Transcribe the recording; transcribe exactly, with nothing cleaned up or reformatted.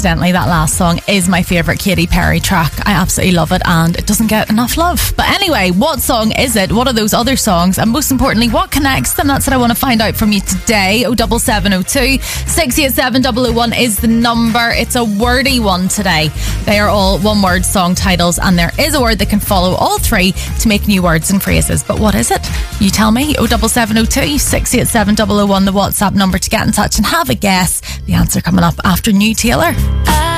Incidentally, that last song is my favourite Katy Perry track. I absolutely love it, and it doesn't get enough love. But anyway, what song is it? What are those other songs? And most importantly, what connects them? That's what I want to find out from you today. oh double seven oh two, six eight seven, double oh one is the number. It's a wordy one today. They are all one-word song titles, and there is a word that can follow all three to make new words and phrases. But what is it? You tell me. oh double seven oh two, six eight seven, double oh one, the WhatsApp number to get in touch and have a guess. The answer coming up after New Taylor. I